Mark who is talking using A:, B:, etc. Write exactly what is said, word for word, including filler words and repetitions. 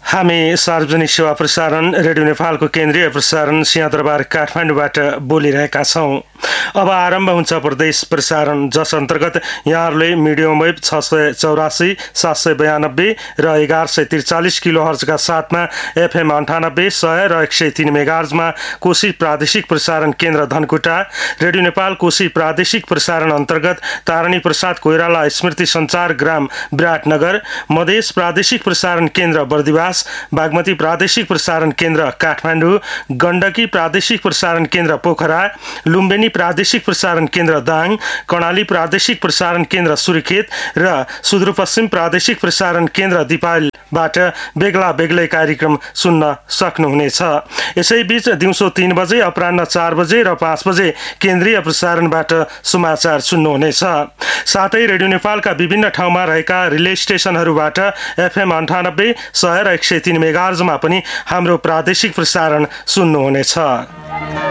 A: हामी सार्वजनिक सेवा प्रसारण रेडियो नेपालको केन्द्रीय प्रसारण सिंहदरबार काठमाडौँबाट बोलिरहेका छौँ। अब आरम्भ हुन्छ प्रदेश प्रसारण, जस अन्तर्गत यहाँहरूले मिडियम वेभ छ सय चौरासी सात सय बयानब्बे र एघार सय त्रिचालिस किलो हर्जका साथमा एफएम अन्ठानब्बे सय र एक सय तीन मेगाहर्जमा कोशी प्रादेशिक प्रसारण केन्द्र धनकुटा, रेडियो नेपाल कोशी प्रादेशिक प्रसारण अन्तर्गत तारणी प्रसाद कोइराला स्मृति सञ्चार ग्राम विराटनगर, मधेस प्रादेशिक प्रसारण केन्द्र बर्दिवास, बागमती प्रादेशिक प्रसारण केन्द्र काठमाडौँ, गण्डकी प्रादेशिक प्रसारण केन्द्र पोखरा, लुम्बिनी प्रादेशिक प्रसारण केन्द्र दाङ, कर्णाली प्रादेशिक प्रसारण केन्द्र सुर्खेत र सुदूरपश्चिम प्रादेशिक प्रसारण केन्द्र दिपालबाट बेग्ला बेग्लै कार्यक्रम सुन्न सक्नुहुनेछ। यसैबीच दिउँसो तीन बजे, अपराह्न चार बजे र पाँच बजे केन्द्रीय प्रसारणबाट समाचार सुन्नुहुनेछ। साथै रेडियो नेपालका विभिन्न ठाउँमा रहेका रिले स्टेसनहरूबाट एफएम अन्ठानब्बे सय र एक सय तीन मेगाहर्जमा पनि हाम्रो प्रादेशिक प्रसारण सुन्नुहुनेछ।